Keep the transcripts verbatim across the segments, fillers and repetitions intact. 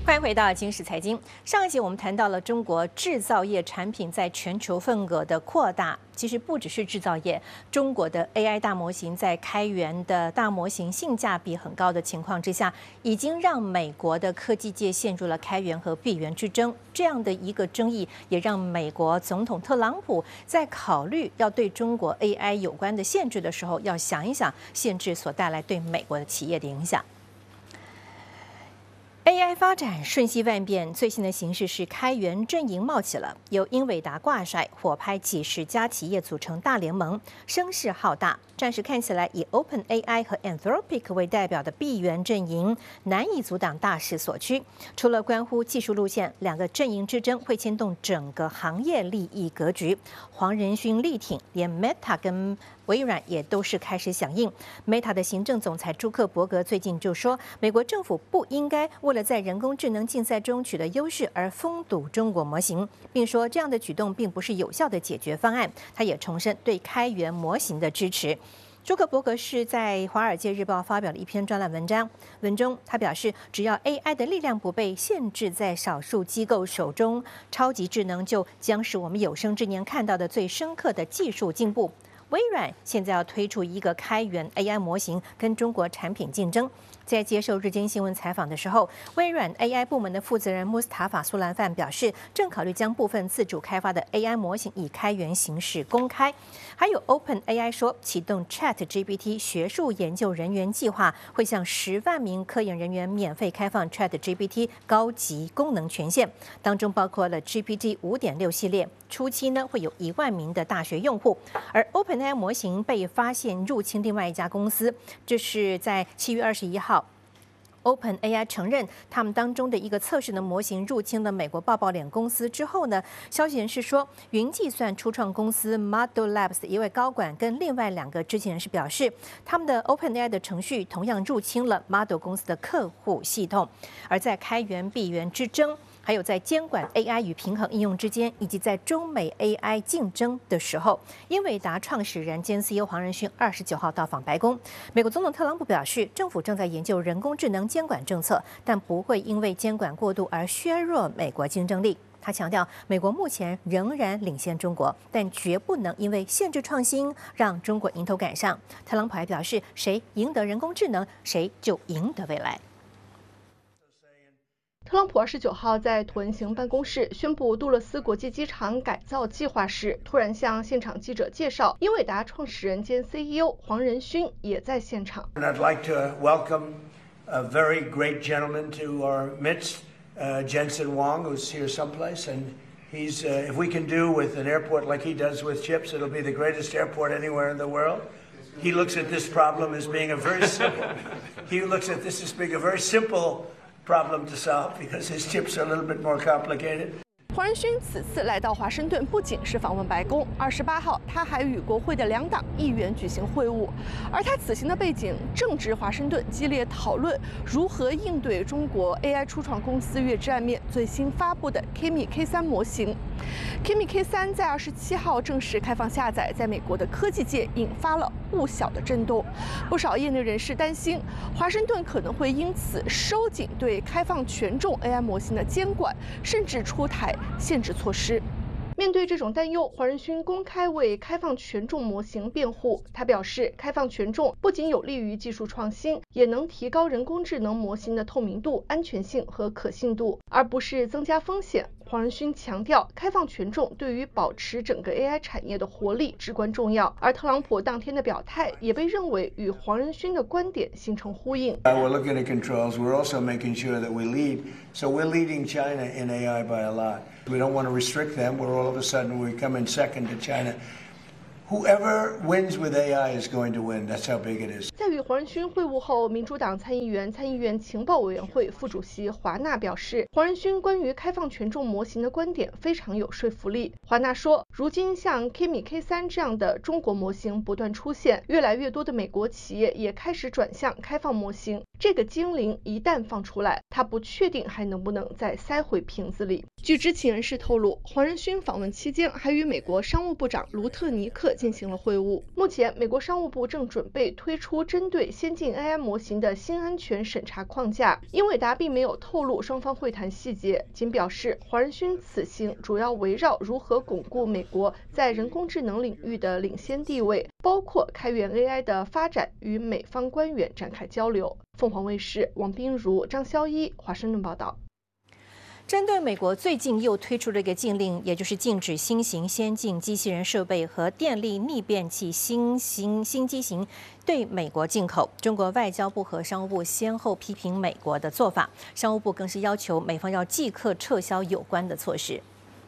欢迎回到今时财经。上一集我们谈到了中国制造业产品在全球份额的扩大，其实不只是制造业，中国的 A I 大模型在开源的大模型性价比很高的情况之下，已经让美国的科技界陷入了开源和闭源之争。这样的一个争议，也让美国总统特朗普在考虑要对中国 A I 有关的限制的时候，要想一想限制所带来对美国的企业的影响。A I 发展瞬息万变，最新的形势是开源阵营冒起了，由英伟达挂帅，火拍几十家企业组成大联盟，声势浩大。暂时看起来，以 OpenAI 和 Anthropic 为代表的闭源阵营难以阻挡大势所趋。除了关乎技术路线，两个阵营之争会牵动整个行业利益格局。黄仁勋力挺，连 Meta 跟微软也都是开始响应。Meta 的行政总裁朱克伯格最近就说，美国政府不应该为了在人工智能竞赛中取得优势而封堵中国模型，并说这样的举动并不是有效的解决方案。他也重申对开源模型的支持。朱克伯格是在《华尔街日报》发表了一篇专栏文章，文中他表示，只要 A I 的力量不被限制在少数机构手中，超级智能就将是我们有生之年看到的最深刻的技术进步。微软现在要推出一个开源 A I 模型，跟中国产品竞争。在接受日经新闻采访的时候，微软 A I 部门的负责人穆斯塔法·苏兰范表示，正考虑将部分自主开发的 A I 模型以开源形式公开。还有 OpenAI 说，启动 ChatGPT 学术研究人员计划，会向十万名科研人员免费开放 ChatGPT 高级功能权限，当中包括了 G P T 五点六 系列。初期呢，会有一万名的大学用户。而 OpenAI 模型被发现入侵另外一家公司，这是在七月二十一号。OpenAI 承认，他们当中的一个测试的模型入侵了美国抱抱脸公司之后呢，消息人士说，云计算初创公司 Model Labs 的一位高管跟另外两个知情人士表示，他们的 OpenAI 的程序同样入侵了 Model 公司的客户系统。而在开源闭源之争，还有在监管 A I 与平衡应用之间，以及在中美 A I 竞争的时候，英伟达创始人兼 C E O 黄仁勋二十九号到访白宫。美国总统特朗普表示，政府正在研究人工智能监管政策，但不会因为监管过度而削弱美国竞争力。他强调，美国目前仍然领先中国，但绝不能因为限制创新让中国迎头赶上。特朗普还表示，谁赢得人工智能，谁就赢得未来。 特朗普二十九号在椭圆形办公室宣布杜勒斯国际机场改造计划时，突然向现场记者介绍，英伟达创始人兼 C E O 黄仁勋也在现场。 And I'd like to welcome a very great gentleman to our midst, uh, Jensen Huang, who's here someplace, and he's uh, if we can do with an airport like he does with chips, it'll be the greatest airport anywhere in the world. He looks at this problem as being a very simple. He looks at this as being a very simple problem to solve because his chips are a little bit more complicated. 黄仁勋此次来到华盛顿，不仅是访问白宫，二十八号他还与国会的两党议员举行会晤。而他此行的背景正值华盛顿激烈讨论如何应对中国 A I 初创公司月之暗面最新发布的 Kimi K 三模型。Kimi K 三在二十七号正式开放下载，在美国的科技界引发了不小的震动。不少业内人士担心，华盛顿可能会因此收紧对开放权重 A I 模型的监管，甚至出台限制措施。面对这种担忧，黄仁勋公开为开放权重模型辩护。他表示，开放权重不仅有利于技术创新，也能提高人工智能模型的透明度、安全性和可信度，而不是增加风险。黄仁勋强调，开放权重对于保持整个 A I 产业的活力至关重要。而特朗普当天的表态也被认为与黄仁勋的观点形成呼应。 We're looking at controls. We're also making sure that we lead. So we're leading China in A I by a lot. We don't want to restrict them, where all of a sudden we come in second to China. Whoever wins with A I is going to win. That's how big it is. 在与黄仁勋会晤后，民主党参议员、参议院情报委员会副主席华纳表示，黄仁勋关于开放权重模型的观点非常有说服力。华纳说，如今像 Kimi K 三这样的中国模型不断出现，越来越多的美国企业也开始转向开放模型。 这个精灵一旦放出来，他不确定还能不能再塞回瓶子里。据知情人士透露，黄仁勋访问期间还与美国商务部长卢特尼克进行了会晤。目前，美国商务部正准备推出针对先进 A I 模型的新安全审查框架。英伟达并没有透露双方会谈细节，仅表示黄仁勋此行主要围绕如何巩固美国在人工智能领域的领先地位，包括开源 A I 的发展，与美方官员展开交流。凤凰卫视王彬如、张潇一华盛顿报道。 针对美国最近又推出了一个禁令，也就是禁止新型先进机器人设备和电力逆变器新型新机型对美国进口。中国外交部和商务部先后批评美国的做法，商务部更是要求美方要即刻撤销有关的措施。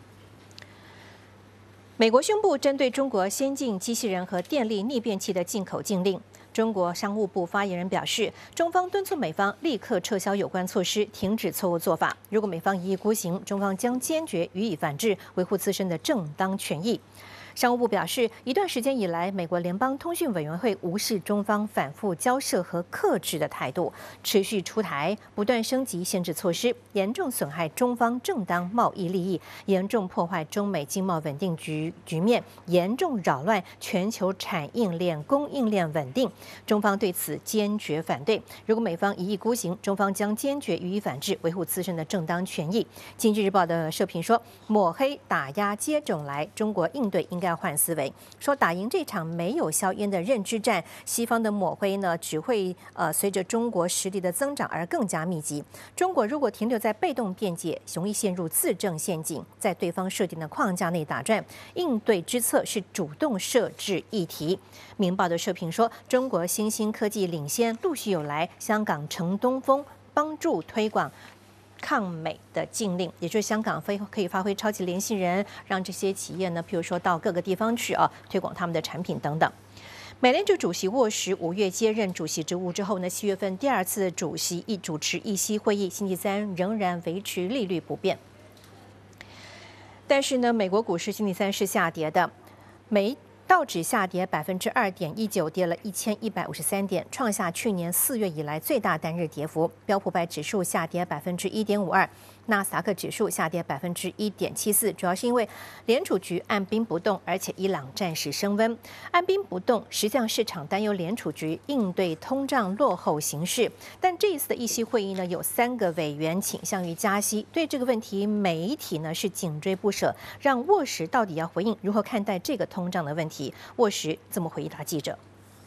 美国宣布针对中国先进机器人和电力逆变器的进口禁令。中国商务部发言人表示，中方敦促美方立刻撤销有关措施，停止错误做法。如果美方一意孤行，中方将坚决予以反制，维护自身的正当权益。商务部表示，一段时间以来，美国联邦通讯委员会无视中方反复交涉和克制的态度，持续出台不断升级限制措施，严重损害中方正当贸易利益，严重破坏中美经贸稳定局局面，严重扰乱全球产业链供应链稳定。中方对此坚决反对。如果美方一意孤行，中方将坚决予以反制，维护自身的正当权益。经济日报的社评说，抹黑打压接踵来，中国应对应该要换思维，说打赢这场没有硝烟的认知战，西方的抹黑呢只会呃随着中国实力的增长而更加密集。中国如果停留在被动辩解，容易陷入自证陷阱，在对方设定的框架内打转。应对之策是主动设置议题。明报的社评说，中国新兴科技领先陆续有来，香港乘东风，帮助推广抗美的禁令，也就是香港可以发挥超级联系人，让这些企业呢，譬如说到各个地方去啊，推广他们的产品等等。美联储主席沃什五月接任主席职务之后呢，七月份第二次主席一主持议息会议，星期三仍然维持利率不变。但是呢，美国股市星期三是下跌的，美道指下跌百分之二点一九，跌了一千一百五十三点，创下去年四月以来最大单日跌幅。标普百指数下跌百分之一点五二，纳斯达克指数下跌百分之一点七四，主要是因为联储局按兵不动，而且伊朗战事升温。按兵不动，实际上市场担忧联储局应对通胀落后形势。但这一次的议息会议呢，有三个委员倾向于加息，对这个问题，媒体呢是紧追不舍，让沃什到底要回应如何看待这个通胀的问题。沃什这么回答记者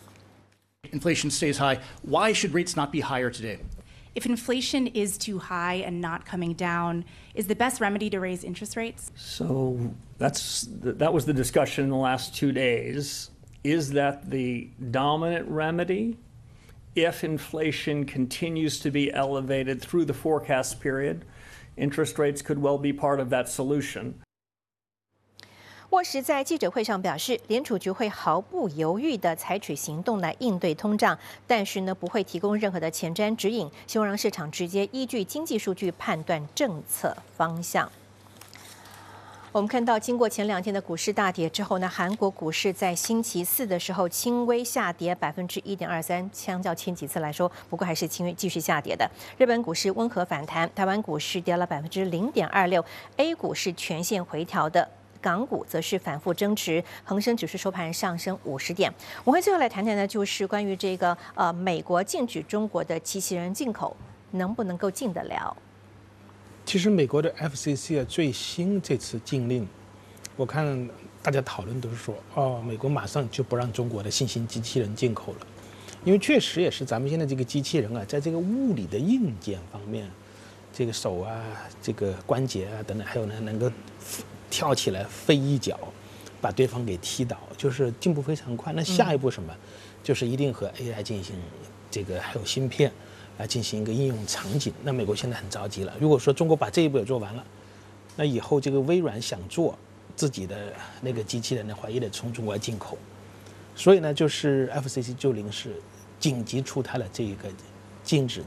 ：Inflation stays high. Why should rates not be higher today? If inflation is too high and not coming down, is the best remedy to raise interest rates? So that's that was the discussion in the last two days. Is that the dominant remedy? If inflation continues to be elevated through the forecast period, interest rates could well be part of that solution. 沃什在记者会上表示，联储局会毫不犹豫地采取行动来应对通胀，但是呢，不会提供任何的前瞻指引，希望让市场直接依据经济数据判断政策方向。我们看到，经过前两天的股市大跌之后呢，韩国股市在星期四的时候轻微下跌百分之一点二三，相较前几次来说，不过还是轻微继续下跌的。日本股市温和反弹，台湾股市跌了百分之零点二六 ，A 股是全线回调的。港股则是反复争持，恒生指数收盘上升五十点。我们会最后来谈谈呢，就是关于这个呃美国禁止中国的机器人进口，能不能够进得了？ 其实美国的 F C C 啊，最新这次禁令，我看大家讨论都是说，哦，美国马上就不让中国的新型机器人进口了，因为确实也是咱们现在这个机器人啊，在这个物理的硬件方面，这个手啊、这个关节啊等等，还有呢能够跳起来飞一脚，把对方给踢倒，就是进步非常快。那下一步什么？嗯、就是一定和 A I 进行这个，还有芯片来进行一个应用场景。那美国现在很着急了。如果说中国把这一步也做完了，那以后这个微软想做自己的那个机器人的话，也得从中国进口。所以呢，就是 F C C 就临时紧急出台了这个禁止